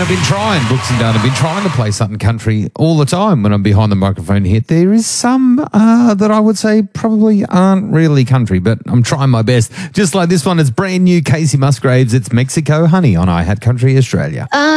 I've been trying, Brooks and Dunn, I've been trying to play something country all the time when I'm behind the microphone here. There is some that I would say probably aren't really country, but I'm trying my best. Just like this one, it's brand new Casey Musgraves. It's Mexico Honey on I Had Country Australia.